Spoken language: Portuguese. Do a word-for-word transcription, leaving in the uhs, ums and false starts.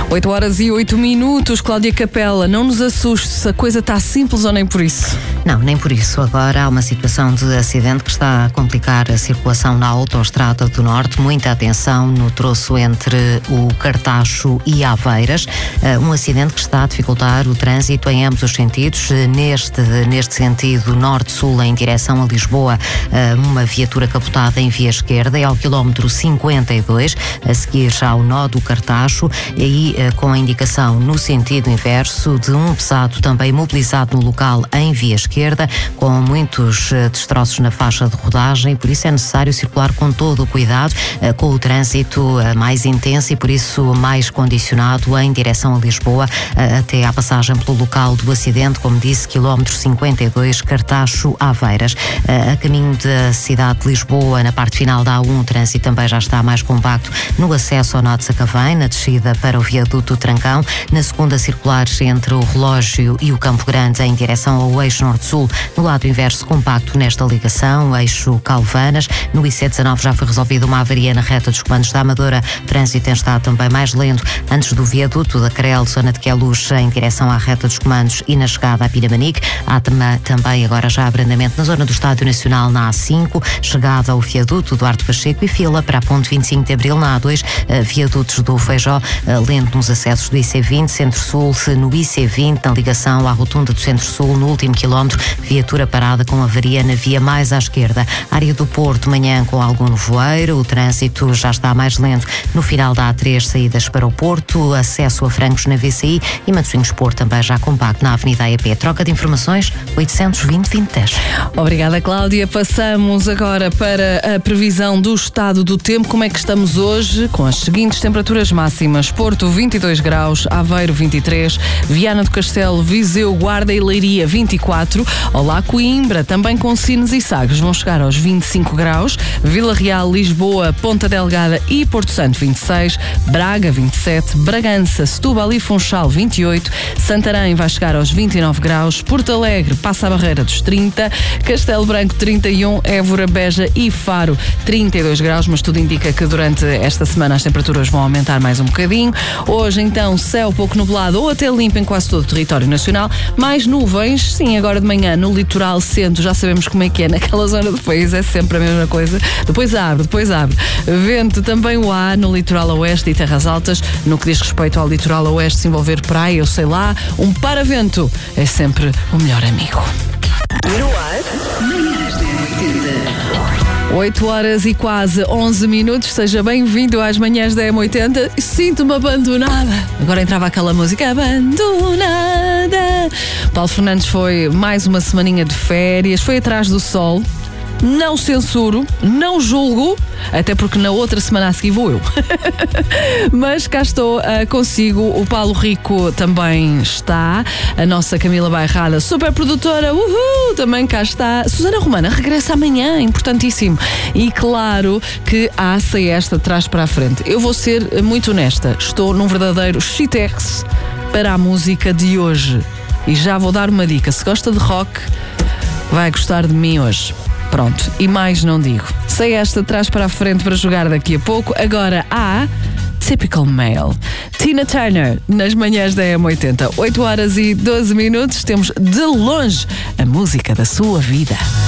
oito horas e oito minutos, Cláudia Capela, não nos assuste se a coisa está simples ou nem por isso. Não, nem por isso. Agora há uma situação de acidente que está a complicar a circulação na Autoestrada do Norte. Muita atenção no troço entre o Cartacho e Aveiras. Um acidente que está a dificultar o trânsito em ambos os sentidos. Neste, neste sentido, norte-sul, em direção a Lisboa, uma viatura capotada em via esquerda é ao quilómetro cinquenta e dois, a seguir ao nó do Cartacho, e aí com a indicação no sentido inverso de um pesado também mobilizado no local em via esquerda, com muitos destroços na faixa de rodagem. Por isso é necessário circular com todo o cuidado, com o trânsito mais intenso e por isso mais condicionado em direção a Lisboa, até à passagem pelo local do acidente, como disse, quilómetro cinquenta e dois, Cartacho, Aveiras. A caminho da cidade de Lisboa, na parte final da A um, o trânsito também já está mais compacto no acesso ao nó de Sacavém, na descida para o viaduto Trancão, na segunda circular entre o Relógio e o Campo Grande em direção ao eixo norte-sul, no lado inverso compacto nesta ligação, eixo Calvanas. No I C dezanove já foi resolvida uma avaria na reta dos comandos da Amadora, trânsito em estado também mais lento antes do viaduto da Crel, zona de Queluz, em direção à reta dos comandos e na chegada a Pinamanique. Há também agora já abrandamento na zona do Estádio Nacional na A cinco, chegada ao viaduto Duarte Pacheco e fila para a ponte vinte e cinco de Abril na A dois, viadutos do Feijó, lento nos acessos do I C vinte, Centro-Sul, no I C vinte, na ligação à rotunda do Centro-Sul, no último quilómetro, viatura parada com avaria na via mais à esquerda. Área do Porto, manhã com algum nevoeiro, o trânsito já está mais lento no final da A três, saídas para o Porto, acesso a Francos na V C I e Matosinhos Porto também já compacto na Avenida A E P. Troca de informações oitocentos e vinte, vinte e dez. Obrigada, Cláudia. Passamos agora para a previsão do estado do tempo. Como é que estamos hoje? Com as seguintes temperaturas máximas: Porto vinte e dois graus, Aveiro vinte e três, Viana do Castelo, Viseu, Guarda e Leiria vinte e quatro, Olá Coimbra, também com Sines e Sagres, vão chegar aos vinte e cinco graus, Vila Real, Lisboa, Ponta Delgada e Porto Santo vinte e seis, Braga vinte e sete, Bragança, Setúbal e Funchal vinte e oito, Santarém vai chegar aos vinte e nove graus, Porto Alegre passa a barreira dos trinta, Castelo Branco trinta e um, Évora, Beja e Faro trinta e dois graus, mas tudo indica que durante esta semana as temperaturas vão aumentar mais um bocadinho. Hoje então céu pouco nublado ou até limpo em quase todo o território nacional, mais nuvens, sim, agora de manhã no litoral centro, já sabemos como é que é naquela zona do país, é sempre a mesma coisa, depois abre, depois abre. Vento também o há no litoral oeste e terras altas. No que diz respeito ao litoral oeste, se envolver praia, eu sei lá, um paravento é sempre o melhor amigo. oito horas e quase onze minutos, seja bem-vindo às manhãs da M oitenta. Sinto-me abandonada. Agora entrava aquela música, abandonada. Paulo Fernandes foi mais uma semaninha de férias, foi atrás do sol. Não censuro, não julgo, até porque na outra semana a seguir vou eu. Mas cá estou uh, consigo, o Paulo Rico também está, a nossa Camila Bairrada, super produtora, uhul, também cá está. Susana Romana regressa amanhã, importantíssimo. E claro que há sei esta de trás para a frente. Eu vou ser muito honesta, estou num verdadeiro shitex para a música de hoje. E já vou dar uma dica, se gosta de rock, vai gostar de mim hoje. Pronto, e mais não digo. Sei esta de trás para a frente para jogar daqui a pouco. Agora há Typical Male. Tina Turner, nas manhãs da M oitenta. oito horas e doze minutos, temos de longe a música da sua vida.